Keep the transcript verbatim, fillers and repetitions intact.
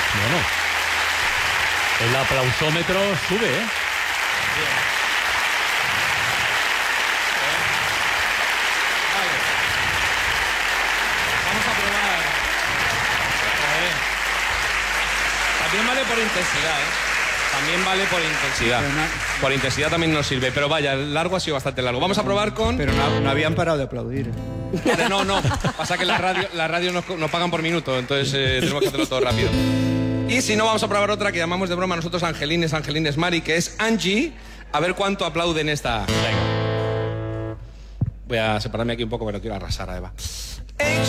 Bueno, el aplausómetro sube, ¿eh? Bien. Vale. Vamos a probar. A ver. También vale por intensidad, ¿eh? También vale por intensidad. No... Por intensidad también nos sirve. Pero vaya, el largo ha sido bastante largo. Vamos a probar con... Pero no, no habían parado de aplaudir. Vale, no, no. Pasa que la radio, la radio nos, nos pagan por minuto, entonces eh, tenemos que hacerlo todo rápido. Y si no, vamos a probar otra que llamamos de broma nosotros Angelines, Angelines Mari, que es Angie. A ver cuánto aplauden esta. Venga. Voy a separarme aquí un poco, pero quiero arrasar a Eva.